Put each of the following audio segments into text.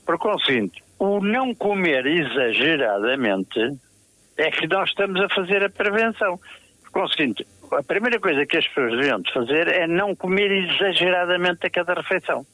Por conseguinte, o não comer exageradamente é que nós estamos a fazer a prevenção. Por conseguinte, a primeira coisa que as pessoas deviam de fazer é não comer exageradamente a cada refeição.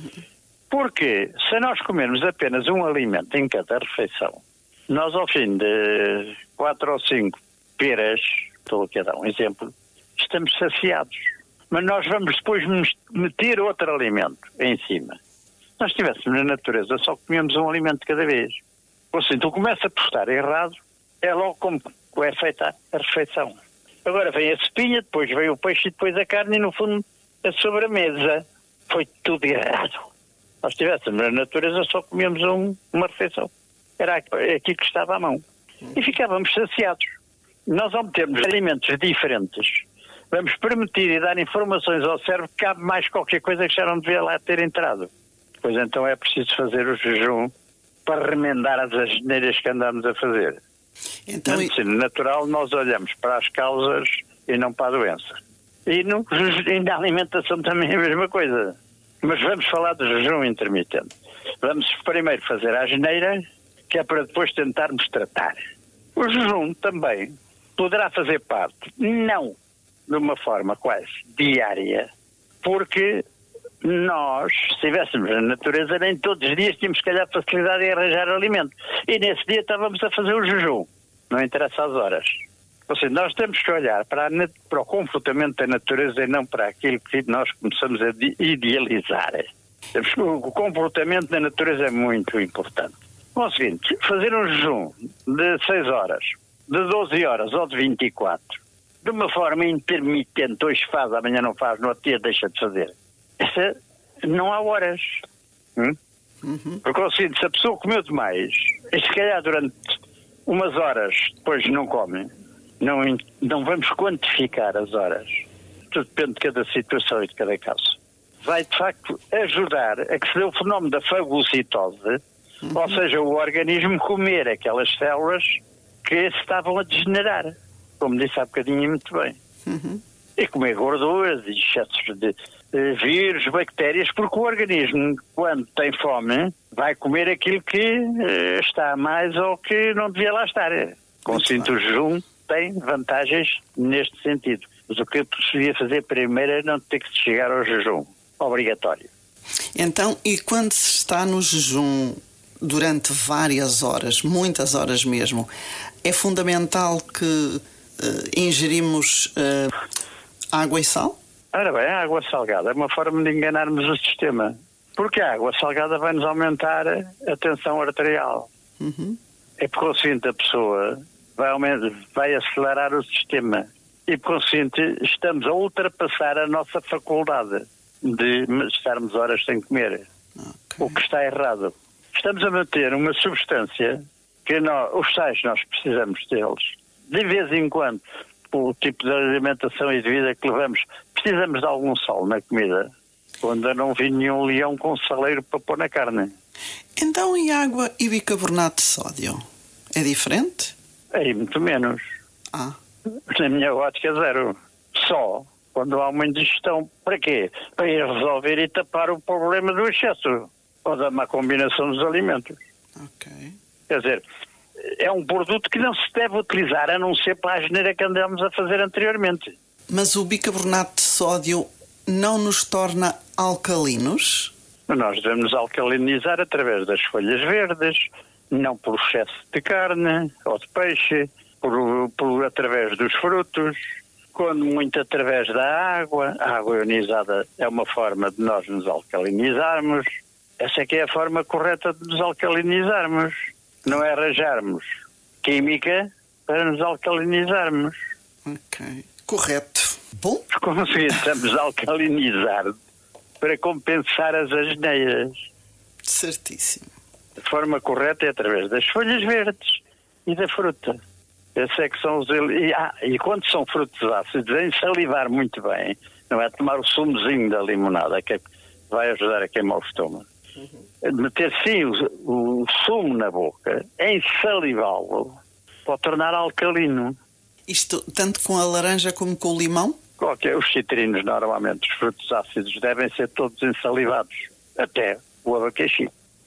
Porque se nós comermos apenas um alimento em cada refeição, nós ao fim de 4 ou 5 peras, estou aqui a dar um exemplo, estamos saciados. Mas nós vamos depois meter outro alimento em cima. Se nós estivéssemos na natureza, só comíamos um alimento de cada vez. Ou seja, tu começa a estar errado, é logo como é feita a refeição. Agora vem a espinha, depois vem o peixe e depois a carne e no fundo a sobremesa. Foi tudo errado. Se nós estivéssemos na natureza, só comíamos uma refeição. Era aquilo que estava à mão. E ficávamos saciados. Nós, ao metermos alimentos diferentes, vamos permitir e dar informações ao cérebro que cabe mais qualquer coisa que já não devia lá ter entrado. Pois então é preciso fazer o jejum para remendar as asneiras que andamos a fazer. Então, na medicina natural, nós olhamos para as causas e não para a doença. E na alimentação também é a mesma coisa. Mas vamos falar do jejum intermitente. Vamos primeiro fazer a asneira, que é para depois tentarmos tratar. O jejum também poderá fazer parte, não de uma forma quase diária, porque nós, se estivéssemos na natureza, nem todos os dias tínhamos, se calhar, facilidade em arranjar alimento. E nesse dia estávamos a fazer o jejum. Não interessa as horas. Ou seja, nós temos que olhar para o comportamento da natureza e não para aquilo que nós começamos a idealizar. O comportamento da natureza é muito importante. Bom, é o seguinte, fazer um jejum de 6 horas, de 12 horas ou de 24, de uma forma intermitente, hoje faz, amanhã não faz, no outro dia deixa de fazer. Essa não há horas. Porque é o seguinte, se a pessoa comeu demais, e se calhar durante umas horas depois não come, não vamos quantificar as horas. Tudo depende de cada situação e de cada caso. Vai, de facto, ajudar a que se dê o fenómeno da fagocitose, ou seja, o organismo comer aquelas células que se estavam a degenerar, como disse há bocadinho muito bem. E comer gorduras e excessos de vírus, bactérias, porque o organismo, quando tem fome, vai comer aquilo que está a mais ou que não devia lá estar. Consciente o jejum tem vantagens neste sentido. Mas o que eu preferia fazer primeiro é não ter que chegar ao jejum obrigatório. Então, e quando se está no jejum durante várias horas, muitas horas mesmo, é fundamental que ingerimos água e sal? Ora bem, a água salgada é uma forma de enganarmos o sistema. Porque a água salgada vai-nos aumentar a tensão arterial. É por conseguinte a pessoa vai acelerar o sistema. E por conseguinte estamos a ultrapassar a nossa faculdade de estarmos horas sem comer. O que está errado. Estamos a manter uma substância que os sais nós precisamos deles. De vez em quando, o tipo de alimentação e de vida que levamos, precisamos de algum sal na comida. Quando eu não vi nenhum leão com saleiro para pôr na carne. Então, e água e bicarbonato de sódio? É diferente? É muito menos. Na minha ótica, 0. Só quando há uma indigestão. Para quê? Para ir resolver e tapar o problema do excesso ou da má combinação dos alimentos. Quer dizer, é um produto que não se deve utilizar a não ser para a asneira que andamos a fazer anteriormente. Mas o bicarbonato de sódio não nos torna alcalinos? Nós devemos alcalinizar através das folhas verdes, não por excesso de carne ou de peixe, através dos frutos, quando muito através da água. A água ionizada é uma forma de nós nos alcalinizarmos. Essa é que é a forma correta de nos alcalinizarmos. Não é arranjarmos química para nos alcalinizarmos. Correto. Bom. Estamos a alcalinizar para compensar as asneiras. Certíssimo. A forma correta é através das folhas verdes e da fruta. Esses é que são os... E quando são frutos ácidos, em salivar muito bem, não é tomar o sumozinho da limonada, que vai ajudar a queimar o estômago. Meter sim o sumo na boca, em salivá-lo, pode tornar alcalino. Isto tanto com a laranja como com o limão? Os citrinos, normalmente, os frutos ácidos, devem ser todos ensalivados. Até o abacaxi.